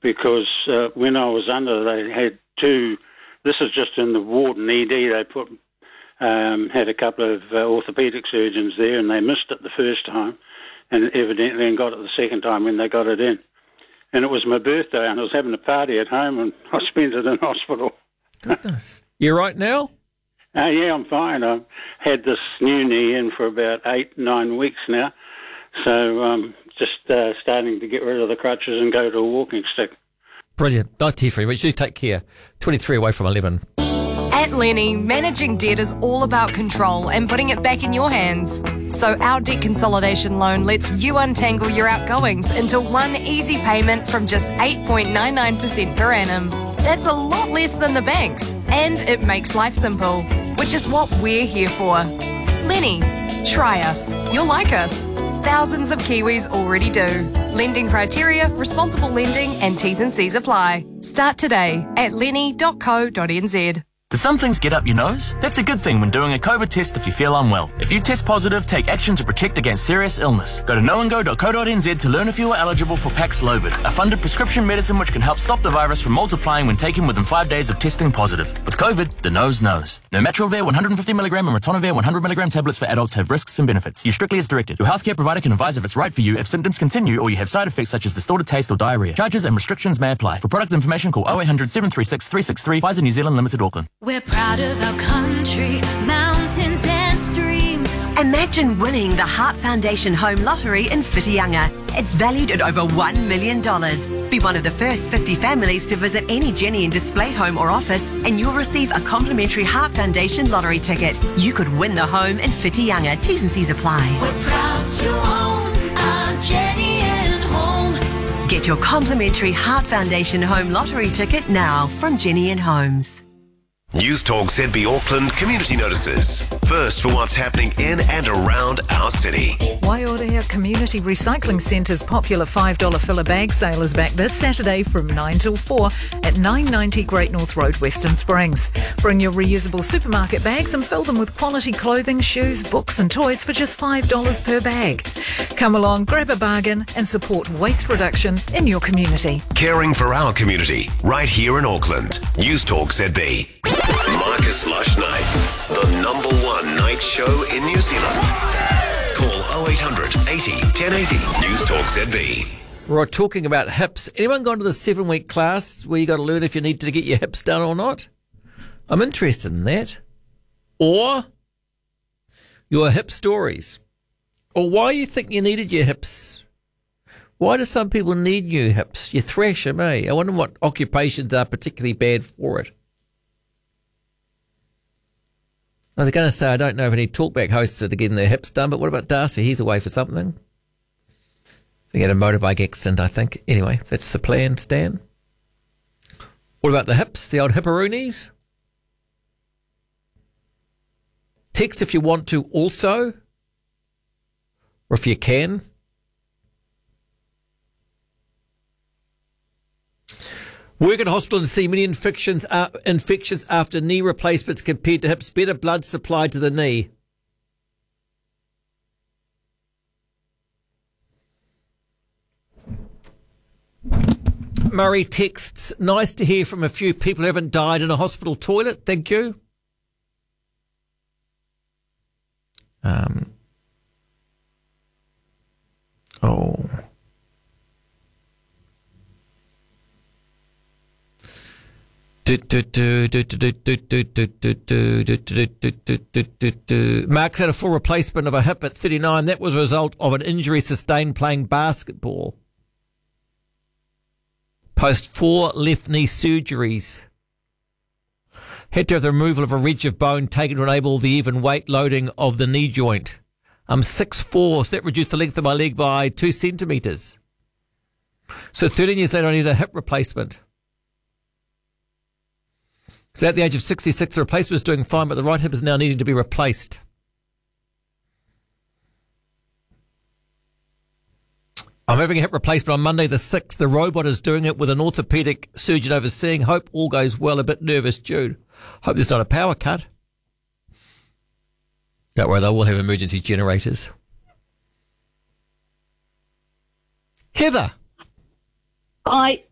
because when I was under, they had two. This is just in the ward and ED. They had a couple of orthopaedic surgeons there, and they missed it the first time, and evidently got it the second time when they got it in. And it was my birthday, and I was having a party at home, and I spent it in hospital. Goodness. You right now? Yeah, I'm fine. I've had this new knee in for about 8-9 weeks now, so just starting to get rid of the crutches and go to a walking stick. Brilliant. Nice to hear from you, Rich. You take care. 23 away from 11. At Lenny, managing debt is all about control and putting it back in your hands. So our debt consolidation loan lets you untangle your outgoings into one easy payment from just 8.99% per annum. That's a lot less than the banks, and it makes life simple, which is what we're here for. Lenny, try us. You'll like us. Thousands of Kiwis already do. Lending criteria, responsible lending and T's and C's apply. Start today at lenny.co.nz. Do some things get up your nose? That's a good thing when doing a COVID test if you feel unwell. If you test positive, take action to protect against serious illness. Go to knowandgo.co.nz to learn if you are eligible for Paxlovid, a funded prescription medicine which can help stop the virus from multiplying when taken within 5 days of testing positive. With COVID, the nose knows. Nirmatrelvir 150mg and ritonavir 100mg tablets for adults have risks and benefits. Use strictly as directed. Your healthcare provider can advise if it's right for you if symptoms continue or you have side effects such as distorted taste or diarrhea. Charges and restrictions may apply. For product information, call 0800 736 363. Pfizer New Zealand Limited, Auckland. We're proud of our country, mountains and streams. Imagine winning the Heart Foundation Home Lottery in Whitianga. It's valued at over $1 million. Be one of the first 50 families to visit any Jenny and Display home or office, and you'll receive a complimentary Heart Foundation lottery ticket. You could win the home in Whitianga. T's and C's apply. We're proud to own our Jenny and Home. Get your complimentary Heart Foundation Home Lottery ticket now from Jenny and Homes. News Talk ZB Auckland community notices. First for what's happening in and around our city. Waiora Community Recycling Centre's popular $5 filler bag sale is back this Saturday from 9 till 4 at 990 Great North Road, Western Springs. Bring your reusable supermarket bags and fill them with quality clothing, shoes, books and toys for just $5 per bag. Come along, grab a bargain and support waste reduction in your community. Caring for our community, right here in Auckland. News Talk ZB. Marcus Lush Nights, the #1 night show in New Zealand. Call 0800 80 1080. News Talk ZB. We're talking about hips. Anyone gone to the 7-week class where you got to learn if you need to get your hips done or not? I'm interested in that. Or your hip stories. Or why you think you needed your hips. Why do some people need new hips? You thrash them, eh? I wonder what occupations are particularly bad for it. I was going to say, I don't know if any talkback hosts are getting their hips done, but what about Darcy? He's away for something. He had a motorbike accident, I think. Anyway, that's the plan, Stan. What about the hips, the old hipperoonies? Text if you want to also, or if you can. Work at hospital and see many infections after knee replacements compared to hips. Better blood supply to the knee. Murray texts, nice to hear from a few people who haven't died in a hospital toilet. Thank you. Mark's had a full replacement of a hip at 39. That was a result of an injury sustained playing basketball. Post 4 left knee surgeries. Had to have the removal of a ridge of bone taken to enable the even weight loading of the knee joint. I'm 6'4", so that reduced the length of my leg by 2 centimetres. So 13 years later, I need a hip replacement. So at the age of 66, the replacement was doing fine, but the right hip is now needing to be replaced. I'm having a hip replacement on Monday the 6th. The robot is doing it with an orthopaedic surgeon overseeing. Hope all goes well. A bit nervous, Jude. Hope there's not a power cut. Don't worry, they will have emergency generators. Heather. I